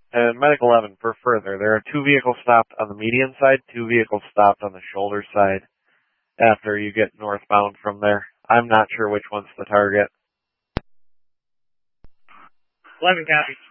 And Medic 11, for further, there are 2 vehicles stopped on the median side, 2 vehicles stopped on the shoulder side after you get northbound from there. I'm not sure which one's the target. 11 copy.